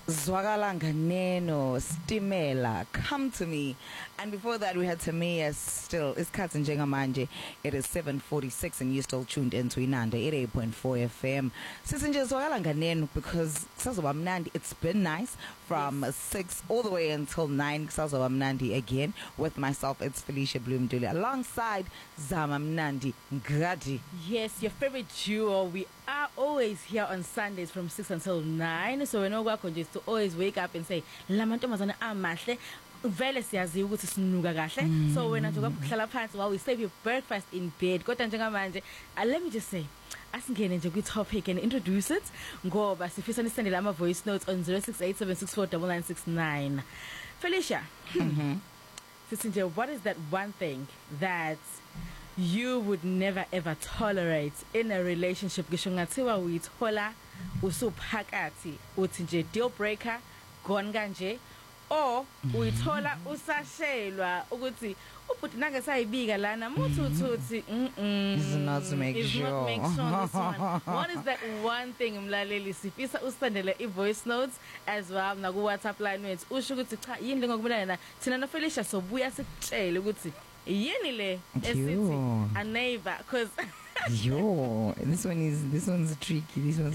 Zwakala Nganeno, Stimela, Come to Me. And before that, we had Tamia still. It's Katsin Jengamanje. It is 7:46 and you're still tuned into Inanda, 88.4 FM. Sisinje Zwakala Nganeno because Kusazoba Mnandi, it's been nice from 6 all the way until 9. Kusazoba Mnandi again with myself. It's Felicia Bloomdule alongside Zama Mnandi Ngadi. Yes, your favorite duo. We are always here on Sundays from 6 until 9. So we're not welcome just to always wake up and say, Lamantomazana amahle. Vele siyazi ukuthi sinuka kahle. So wena nje ukuhlala phansi while we save your breakfast in bed. Kodwa njengamanje, let me just say, asingene nje kwi-topic and introduce it ngoba sifisa nisendele ama voice notes on 0687649969. Felicia. Sisinje, what is that one thing that you would never ever tolerate in a relationship? Ngisho ngathiwa uyithola usuphakathi uthi nje deal breaker gone kanje, or uyithola usashelwa ukuthi ubhuti nange sayibika lana muthuthi It's not to make sure. This one. What is that one thing mlaleli sifisa usendele i-voice notes as well na ku WhatsApp line wethu usho ukuthi cha yini lengokumelana thina no Felicia sobuya sikutshele ukuthi yini le esithi a neighbor, cause Yo, this one's tricky.